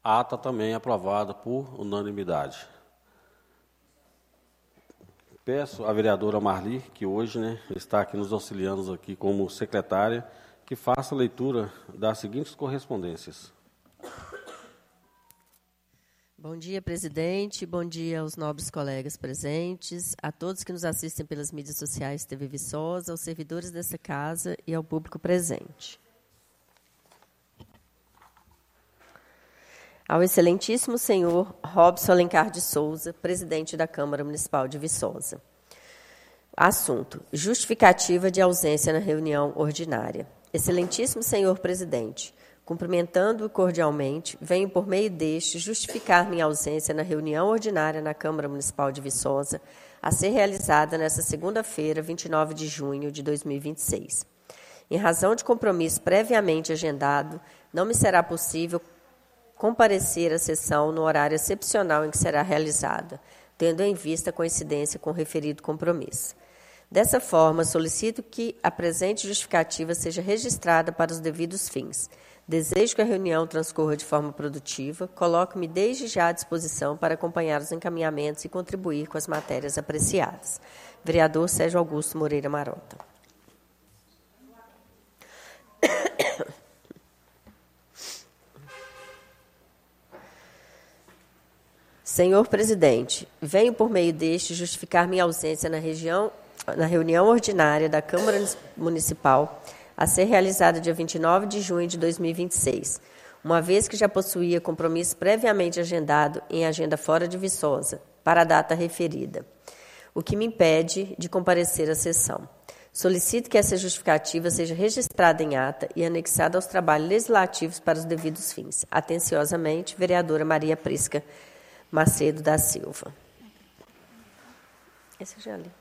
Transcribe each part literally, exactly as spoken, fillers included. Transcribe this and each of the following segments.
Ata também aprovada por unanimidade. Peço à vereadora Marli, que hoje, né, está aqui nos auxiliando aqui como secretária, que faça a leitura das seguintes correspondências. Bom dia, presidente. Bom dia aos nobres colegas presentes, a todos que nos assistem pelas mídias sociais T V Viçosa, aos servidores dessa casa e ao público presente. Ao excelentíssimo senhor Robson Alencar de Souza, presidente da Câmara Municipal de Viçosa. Assunto: justificativa de ausência na reunião ordinária. Excelentíssimo senhor presidente, cumprimentando-o cordialmente, venho por meio deste justificar minha ausência na reunião ordinária na Câmara Municipal de Viçosa, a ser realizada nesta segunda-feira, vinte e nove de junho de dois mil e vinte e seis. Em razão de compromisso previamente agendado, não me será possível comparecer à sessão no horário excepcional em que será realizada, tendo em vista a coincidência com o referido compromisso. Dessa forma, solicito que a presente justificativa seja registrada para os devidos fins. Desejo que a reunião transcorra de forma produtiva, coloco-me desde já à disposição para acompanhar os encaminhamentos e contribuir com as matérias apreciadas. Vereador Sérgio Augusto Moreira Marota. Senhor presidente, venho por meio deste justificar minha ausência na, região, na reunião ordinária da Câmara Municipal a ser realizada dia vinte e nove de junho de dois mil e vinte e seis, uma vez que já possuía compromisso previamente agendado em agenda fora de Viçosa, para a data referida, o que me impede de comparecer à sessão. Solicito que essa justificativa seja registrada em ata e anexada aos trabalhos legislativos para os devidos fins. Atenciosamente, vereadora Maria Prisca Macedo da Silva. Esse eu já li.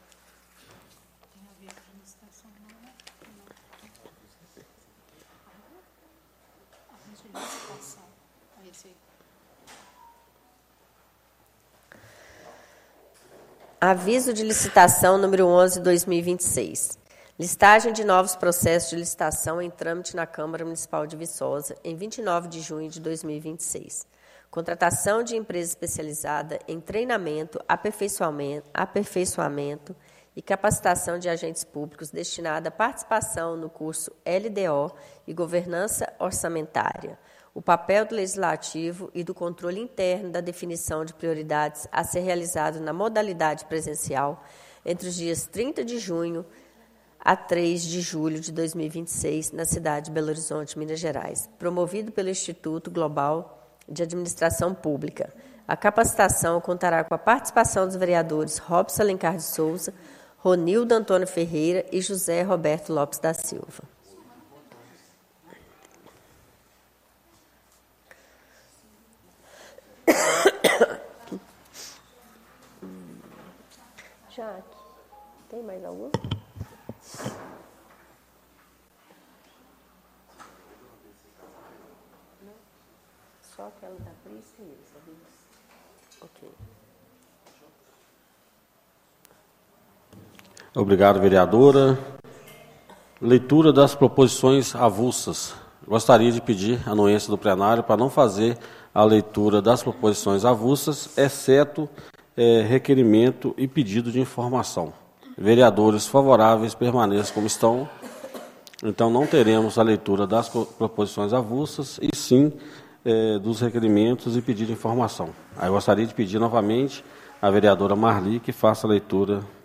Aviso de licitação número onze, dois mil e vinte e seis. Listagem de novos processos de licitação em trâmite na Câmara Municipal de Viçosa, em vinte e nove de junho de dois mil e vinte e seis. Contratação de empresa especializada em treinamento, aperfeiçoamento, aperfeiçoamento e capacitação de agentes públicos destinada à participação no curso L D O e governança orçamentária. O papel do Legislativo e do controle interno da definição de prioridades a ser realizado na modalidade presencial entre os dias trinta de junho a três de julho de dois mil e vinte e seis, na cidade de Belo Horizonte, Minas Gerais, promovido pelo Instituto Global de Administração Pública. A capacitação contará com a participação dos vereadores Robson Alencar de Souza, Ronildo Antônio Ferreira e José Roberto Lopes da Silva. Jaque, tem mais algum? Só aquela da Prisca e essa. Ok. Obrigado, vereadora. Leitura das proposições avulsas. Gostaria de pedir a anuência do plenário para não fazer a leitura das proposições avulsas, exceto é, requerimento e pedido de informação. Vereadores favoráveis permaneçam como estão. Então, não teremos a leitura das proposições avulsas, e sim é, dos requerimentos e pedido de informação. Aí eu gostaria de pedir novamente à vereadora Marli que faça a leitura